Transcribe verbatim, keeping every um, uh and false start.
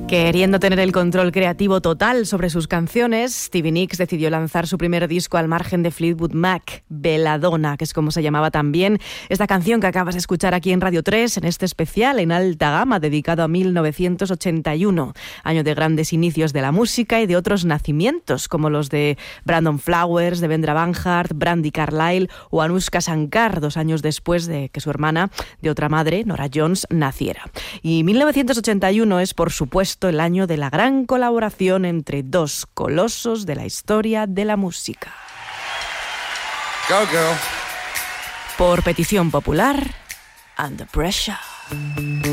Queriendo tener el control creativo total sobre sus canciones, Stevie Nicks decidió lanzar su primer disco al margen de Fleetwood Mac, Belladonna, que es como se llamaba también esta canción que acabas de escuchar aquí en Radio tres, en este especial en alta gama dedicado a mil novecientos ochenta y uno, año de grandes inicios de la música y de otros nacimientos, como los de Brandon Flowers, Devendra Banhart, Brandi Carlile o Anushka Shankar, dos años después de que su hermana, de otra madre, Norah Jones, naciera. Y mil novecientos ochenta y uno es, por supuesto, el año de la gran colaboración entre dos colosos de la historia de la música. Go, girl. Por petición popular, Under Pressure.